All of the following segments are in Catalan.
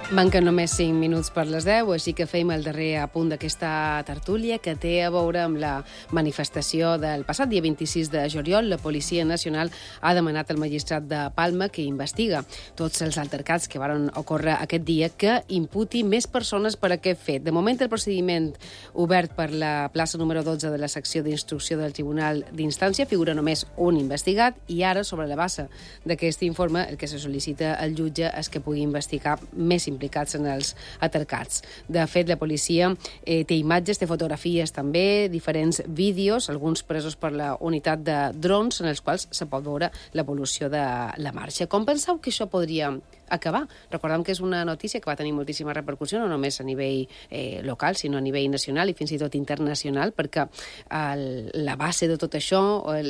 Manquen només 5 minuts per les 10, així que feim el darrer apunt d'aquesta tertúlia que té a veure amb la manifestació del passat dia 26 de juliol. La Policia Nacional ha demanat al magistrat de Palma que investiga tots els altercats que varen ocórrer aquest dia, que imputi més persones per aquest fet. De moment, el procediment obert per la plaça número 12 de la secció d'instrucció del Tribunal d'Instància figura només un investigat i ara, sobre la base d'aquest informe, el que se sol·licita al jutge és que pugui investigar més implicats en els altercats. De fet, la policia té imatges, té fotografies també, diferents vídeos, alguns presos per la unitat de drons, en els quals se pot veure l'evolució de la marxa. Com penseu que això podria acabar? Recordem que és una notícia que va tenir moltíssima repercussió, no només a nivell local, sinó a nivell nacional i fins i tot internacional, perquè la base de tot això,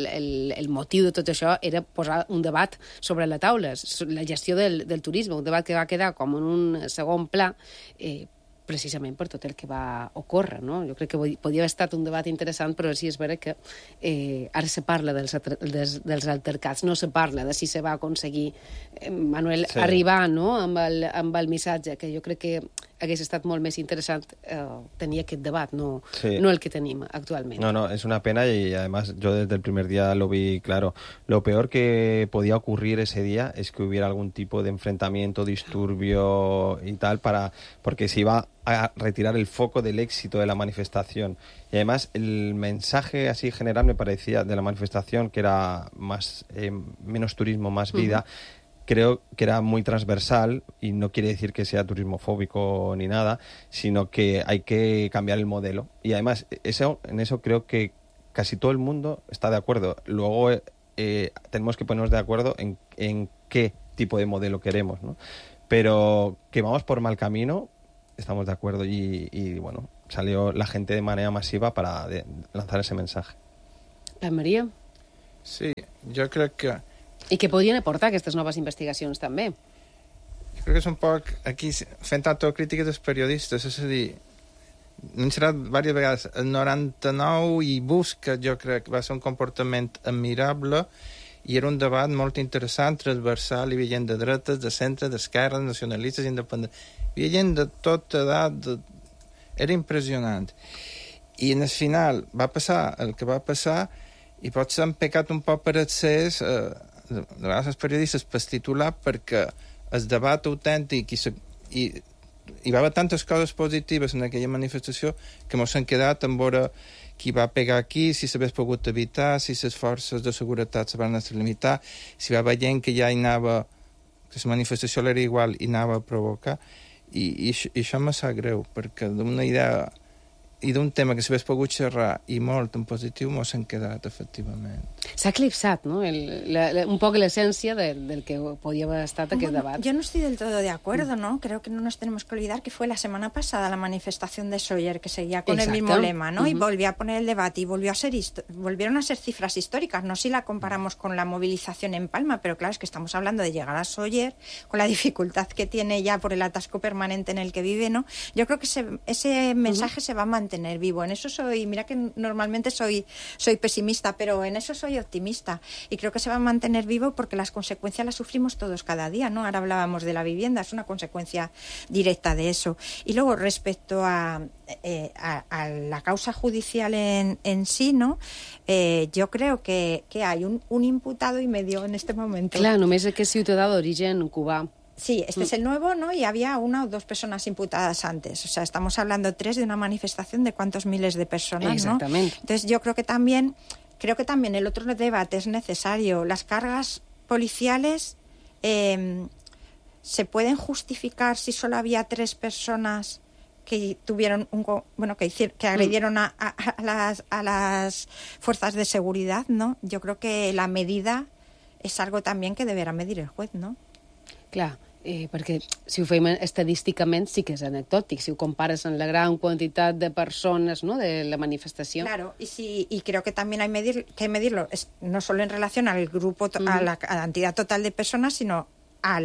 el motiu de tot això, era posar un debat sobre la taula, la gestió del turisme, un debat que va quedar com en un segon pla, precisament per tot el que va ocórrer, no? Jo crec que podia haver estat un debat interessant, però sí és vera que ara se parla dels altercats, no se parla de si se va aconseguir, Manuel, arribar, no?, amb el missatge, que jo crec que hagués estat molt més interessant tenir aquest debat, no el que tenim actualment. No, es una pena y además yo desde el primer día lo vi claro. Lo peor que podía ocurrir ese día es que hubiera algún tipo de enfrentamiento, disturbio y tal, porque se iba a retirar el foco del éxito de la manifestación. Y además el mensaje así general me parecía de la manifestación, que era menos turismo, más vida, creo que era muy transversal, y no quiere decir que sea turismofóbico ni nada, sino que hay que cambiar el modelo. Y además en eso creo que casi todo el mundo está de acuerdo. Luego tenemos que ponernos de acuerdo en qué tipo de modelo queremos, ¿no? Pero que vamos por mal camino, estamos de acuerdo, y bueno, salió la gente de manera masiva para lanzar ese mensaje. La Maria? Sí, jo crec que... I què podrien aportar aquestes noves investigacions, també? Jo crec que és un poc, aquí, fent autocrítica dels periodistes, és a dir, n'hem xerrat diverses vegades, el 99 i Busca, jo crec que va ser un comportament admirable, i era un debat molt interessant, transversal, hi havia gent de dretes, de centre, d'esquerra, nacionalistes, independents, hi havia gent de tota edat, era impressionant. I en el final va passar el que va passar, i potser han pecat un poc per excés, de vegades els periodistes per titular, perquè el debat autèntic i hi va haver tantes coses positives en aquella manifestació que mos han quedat en veure qui va pegar aquí, si s'hagués pogut evitar, si les forces de seguretat se van limitar, si va veient que ja hi anava, que la manifestació era igual i anava a provocar, i això me sap greu, perquè d'una idea i d'un tema que s'hagués pogut xerrar i molt en positiu mos han quedat, efectivament. S'ha eclipsat, ¿no?, un poco l'essència del que podía haber estat aquest debat. Yo no estoy del todo de acuerdo, ¿no? Creo que no nos tenemos que olvidar que fue la semana pasada la manifestación de Sóller, que seguía con el mismo lema, ¿no? Y volvió a poner el debate y volvieron a ser cifras históricas, no si la comparamos con la movilización en Palma, pero claro, es que estamos hablando de llegar a Sóller, con la dificultad que tiene ya por el atasco permanente en el que vive, ¿no? Yo creo que ese mensaje se va a mantener vivo. En eso mira que normalmente soy pesimista, pero en eso soy optimista, y creo que se va a mantener vivo porque las consecuencias las sufrimos todos cada día, ¿no? Ahora hablábamos de la vivienda, es una consecuencia directa de eso. Y luego, respecto a la causa judicial en sí, ¿no? Yo creo que hay un imputado y medio en este momento. Clar, només aquest ciutadà d'origen cubà. Sí, este es el nuevo, ¿no? Y había una o dos personas imputadas antes. O sea, estamos hablando 3 de una manifestación de cuántos miles de personas, ¿no? Exactamente. Entonces, yo creo que también el otro debate es necesario. Las cargas policiales se pueden justificar si solo había 3 personas que tuvieron que agredieron a las fuerzas de seguridad, ¿no? Yo creo que la medida es algo también que deberá medir el juez, ¿no? Clar, perquè si ho fem estadísticament sí que és anecdòtic, si ho compares amb la gran quantitat de persones, ¿no?, de la manifestació. Claro, y creo que también hay que medirlo, no solo en relación al grupo, a la cantidad total de personas, sino a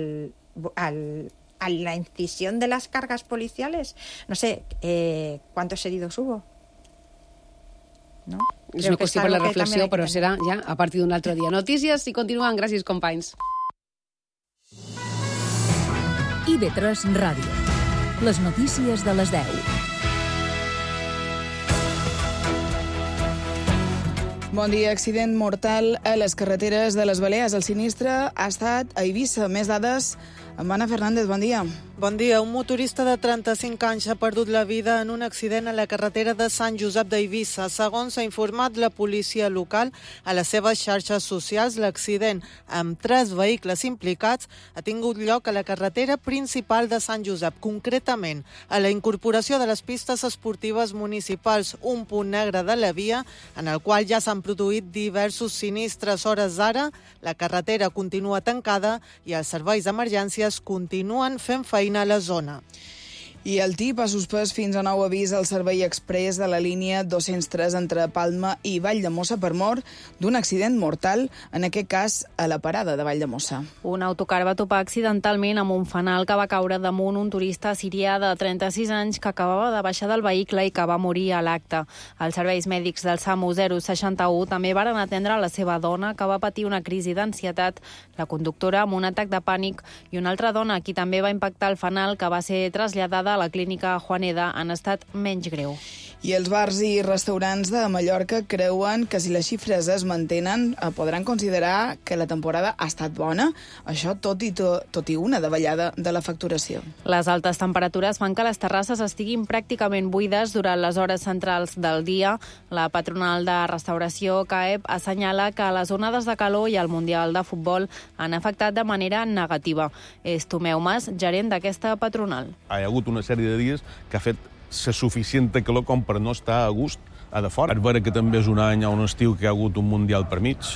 la incisión de las cargas policiales. No sé, ¿cuántos heridos hubo? ¿No? És una qüestió per la reflexió, però serà ja a partir d'un altre dia. Notícies i continuem. Gràcies, companys. IB3 Ràdio. Les notícies de les 10. Bon dia. Accident mortal a les carreteres de les Balears. El sinistre ha estat a Eivissa. Més dades amb Anna Fernández. Bon dia. Bon dia. Un motorista de 35 anys ha perdut la vida en un accident a la carretera de Sant Josep d'Eivissa. Segons ha informat la policia local a les seves xarxes socials, l'accident amb 3 vehicles implicats ha tingut lloc a la carretera principal de Sant Josep, concretament a la incorporació de les pistes esportives municipals, un punt negre de la via en el qual ja s'han produït diversos sinistres. Hores d'ara, la carretera continua tancada i els serveis d'emergències continuen fent feina a la zona. I el TIP ha suspès fins a nou avís el servei exprés de la línia 203 entre Palma i Valldemossa per mort d'un accident mortal, en aquest cas a la parada de Valldemossa. Un autocar va topar accidentalment amb un fanal que va caure damunt un turista sirià de 36 anys que acabava de baixar del vehicle i que va morir a l'acte. Els serveis mèdics del SAMU 061 també varen atendre la seva dona, que va patir una crisi d'ansietat, la conductora amb un atac de pànic i una altra dona a qui també va impactar el fanal, que va ser traslladada a la clínica Juaneda en estat menys greu. I els bars i restaurants de Mallorca creuen que si les xifres es mantenen podran considerar que la temporada ha estat bona, això tot i una davallada de la facturació. Les altes temperatures fan que les terrasses estiguin pràcticament buides durant les hores centrals del dia. La patronal de restauració CAEP assenyala que les onades de calor i el Mundial de Futbol han afectat de manera negativa. És Tomeu Mas, gerent d'aquesta patronal. Hi ha hagut una sèrie de dies que ha fet la suficient calor com per no estar a gust a de fora. Per veure que també és un any o un estiu que hi ha hagut un Mundial per mig.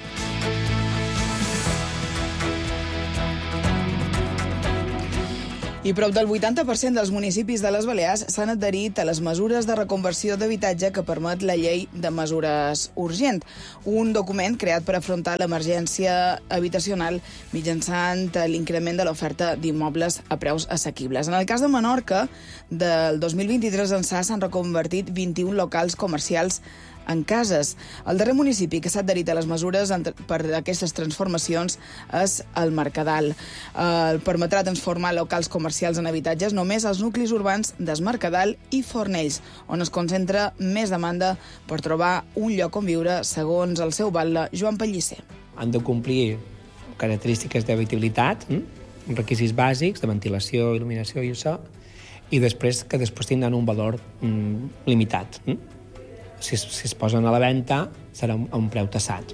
I prop del 80% dels municipis de les Balears s'han adherit a les mesures de reconversió d'habitatge que permet la llei de mesures urgent, un document creat per afrontar l'emergència habitacional mitjançant l'increment de l'oferta d'immobles a preus assequibles. En el cas de Menorca, del 2023 ençà s'han reconvertit 21 locals comercials en cases. El darrer municipi que s'ha adherit a les mesures per aquestes transformacions és el Mercadal. Permetrà transformar locals comercials en habitatges només als nuclis urbans d'Es Mercadal i Fornells, on es concentra més demanda per trobar un lloc on viure, segons el seu batlle, Joan Pellicer. Han de complir característiques d'habitabilitat, requisits bàsics de ventilació, il·luminació i això, i després tindran un valor limitat. Si es posen a la venda, serà a un preu tassat.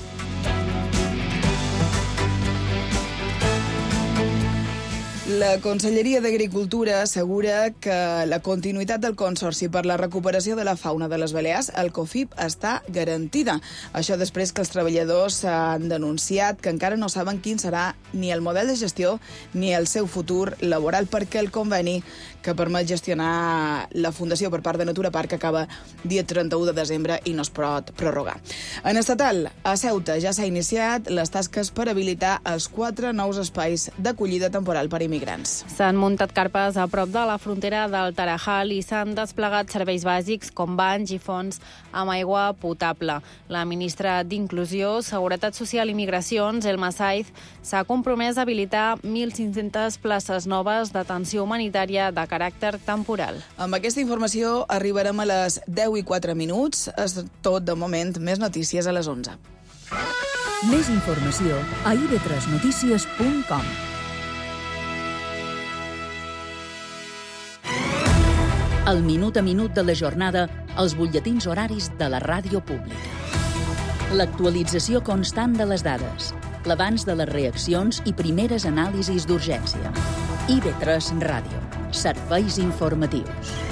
La Conselleria d'Agricultura assegura que la continuïtat del Consorci per la recuperació de la fauna de les Balears, el COFIP, està garantida. Això després que els treballadors han denunciat que encara no saben quin serà ni el model de gestió ni el seu futur laboral, perquè el conveni que permet gestionar la Fundació per part de Natura Park acaba dia 31 de desembre i no es pot prorrogar. En estatal, a Ceuta ja s'ha iniciat les tasques per habilitar els 4 nous espais d'acollida temporal per immigrants. S'han muntat carpes a prop de la frontera del Tarajal i s'han desplegat serveis bàsics com banys i fonts amb aigua potable. La ministra d'Inclusió, Seguretat Social i Migracions, Elma Saiz, s'ha compromès a habilitar 1.500 places noves d'atenció humanitària de caràcter temporal. Amb aquesta informació arribarem a les 10:04. És tot de moment. Més notícies a les 11. Més informació a ib3notícies.com. El minut a minut de la jornada, els butlletins horaris de la ràdio pública. L'actualització constant de les dades, l'abans de les reaccions i primeres anàlisis d'urgència. IB3 Ràdio. Serveis informatius.